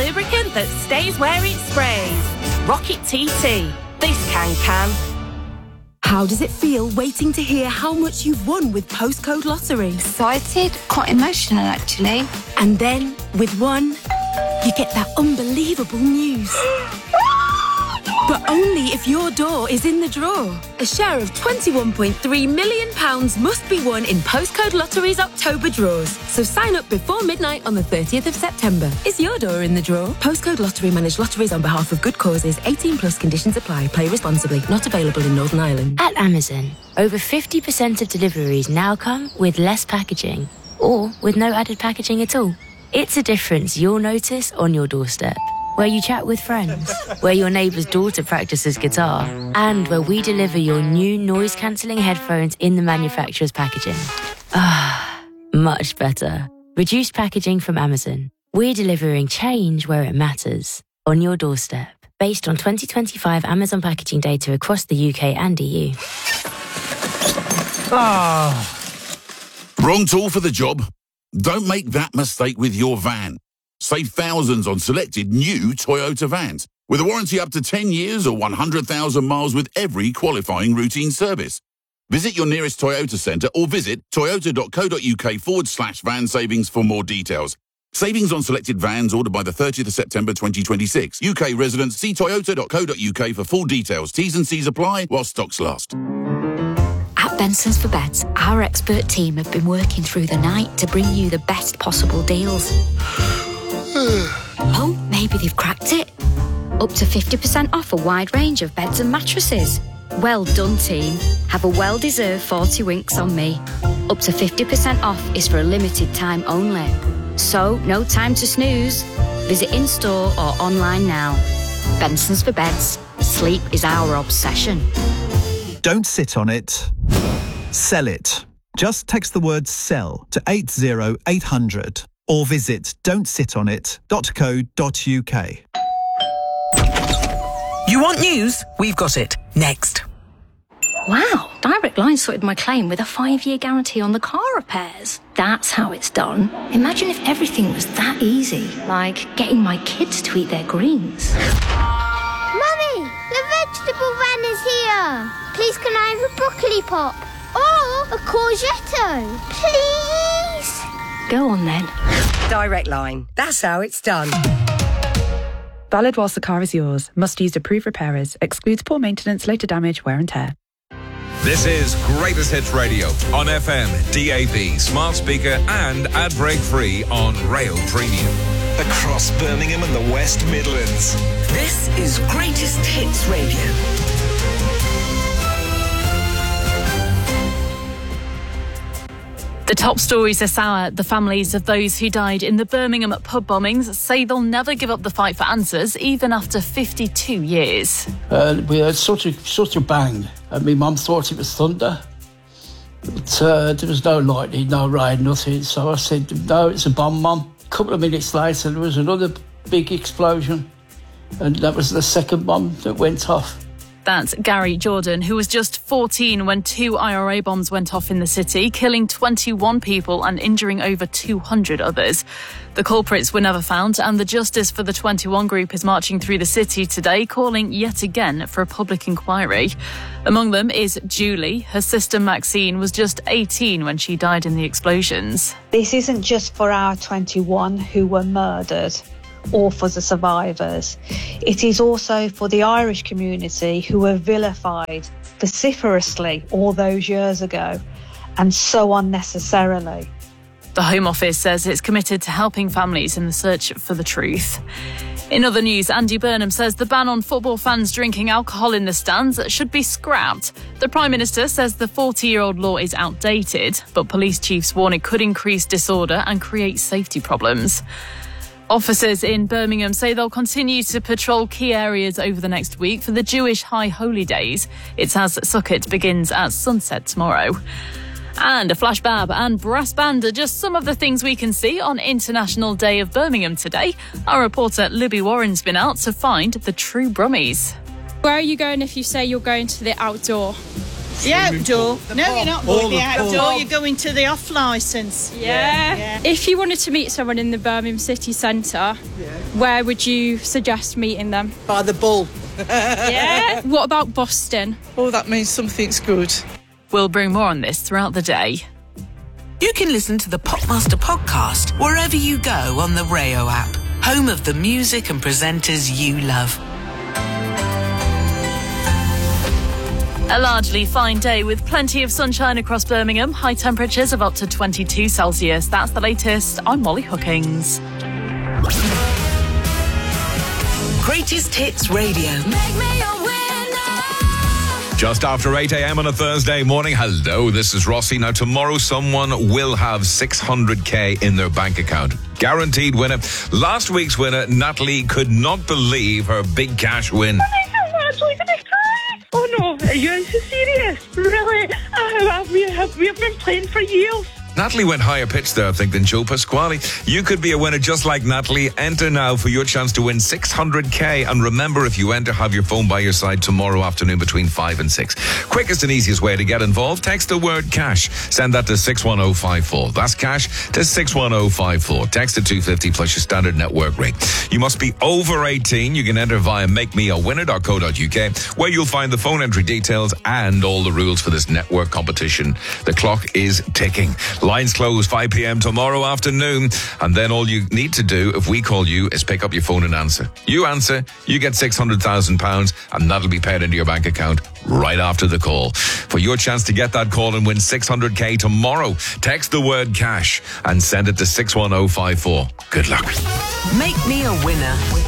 lubricant that stays where it sprays. Rocket TT. This can. How does it feel waiting to hear how much you've won with Postcode Lottery? Excited, quite emotional actually. And then, with one, you get that unbelievable news. But only if your door is in the draw. A share of £21.3 million must be won in Postcode Lottery's October draws. So sign up before midnight on the 30th of September. Is your door in the draw? Postcode Lottery manage lotteries on behalf of good causes. 18 plus conditions apply. Play responsibly. Not available in Northern Ireland. At Amazon, over 50% of deliveries now come with less packaging or with no added packaging at all. It's a difference you'll notice on your doorstep. Where you chat with friends, where your neighbour's daughter practices guitar, and where we deliver your new noise-cancelling headphones in the manufacturer's packaging. Ah, much better. Reduced packaging from Amazon. We're delivering change where it matters, on your doorstep, based on 2025 Amazon packaging data across the UK and EU. Wrong tool for the job? Don't make that mistake with your van. Save thousands on selected new Toyota vans with a warranty up to 10 years or 100,000 miles with every qualifying routine service. Visit your nearest Toyota centre or visit toyota.co.uk/van savings for more details. Savings on selected vans ordered by the 30th of September 2026. UK residents, see toyota.co.uk for full details. T's and C's apply while stocks last. At Benson's for Beds, our expert team have been working through the night to bring you the best possible deals. Oh, maybe they've cracked it. Up to 50% off a wide range of beds and mattresses. Well done, team. Have a well-deserved 40 winks on me. Up to 50% off is for a limited time only. So, no time to snooze. Visit in-store or online now. Benson's for Beds. Sleep is our obsession. Don't sit on it. Sell it. Just text the word SELL to 80800 or visit don'tsitonit.co.uk. You want news? We've got it. Next. Wow, Direct Line sorted my claim with a 5-year guarantee on the car repairs. That's how it's done. Imagine if everything was that easy, like getting my kids to eat their greens. Mummy, the vegetable van is here. Please can I have a broccoli pop? Or a courgette? Please? Go on then. Direct Line. That's how it's done. Valid whilst the car is yours. Must use approved repairers. Excludes poor maintenance, later damage, wear and tear. This is Greatest Hits Radio on FM, DAB, smart speaker and ad break free on Rail Premium. Across Birmingham and the West Midlands. This is Greatest Hits Radio. The top stories this hour. The families of those who died in the Birmingham pub bombings say they'll never give up the fight for answers, even after 52 years. We heard such a bang, and my mum thought it was thunder. But there was no lightning, no rain, nothing. So I said, no, it's a bomb, Mum. A couple of minutes later, there was another big explosion, and that was the second bomb that went off. That's Gary Jordan, who was just 14 when 2 IRA bombs went off in the city, killing 21 people and injuring over 200 others. The culprits were never found, and the Justice for the 21 group is marching through the city today, calling yet again for a public inquiry. Among them is Julie. Her sister Maxine was just 18 when she died in the explosions. This isn't just for our 21 who were murdered, or for the survivors. It is also for the Irish community who were vilified vociferously all those years ago, and so unnecessarily. The Home Office says it's committed to helping families in the search for the truth. In other news, Andy Burnham says the ban on football fans drinking alcohol in the stands should be scrapped. The Prime Minister says the 40-year-old law is outdated, but police chiefs warn it could increase disorder and create safety problems. Officers in Birmingham say they'll continue to patrol key areas over the next week for the Jewish High Holy Days. It's as Sukkot begins at sunset tomorrow. And a flash bab and brass band are just some of the things we can see on International Day of Birmingham today. Our reporter Libby Warren's been out to find the true Brummies. Where are you going if you say you're going to the outdoor? The outdoor? No, you're not going to the outdoor. You're going to the off licence. Yeah. If you wanted to meet someone in the Birmingham city centre, Where would you suggest meeting them? By the Bull. Yeah. What about Boston? Oh, that means something's good. We'll bring more on this throughout the day. You can listen to the Popmaster podcast wherever you go on the Rayo app, home of the music and presenters you love. A largely fine day with plenty of sunshine across Birmingham. High temperatures of up to 22 Celsius. That's the latest. I'm Molly Hookings. Greatest Hits Radio. Just after 8 a.m. on a Thursday morning. Hello, this is Rossi. Now, tomorrow someone will have 600k in their bank account. Guaranteed winner. Last week's winner, Natalie, could not believe her big cash win. Oh no, are you so serious? Really? We have been playing for years. Natalie went higher pitch there, I think, than Joe Pasquale. You could be a winner just like Natalie. Enter now for your chance to win 600k. And remember, if you enter, have your phone by your side tomorrow afternoon between 5 and 6. Quickest and easiest way to get involved, text the word cash. Send that to 61054. That's cash to 61054. Text to 250 plus your standard network rate. You must be over 18. You can enter via makmeawinner.co.uk, where you'll find the phone entry details and all the rules for this network competition. The clock is ticking. Lines close 5 p.m. tomorrow afternoon. And then all you need to do, if we call you, is pick up your phone and answer. You answer, you get £600,000, and that'll be paid into your bank account right after the call. For your chance to get that call and win 600k tomorrow, text the word cash and send it to 61054. Good luck. Make me a winner.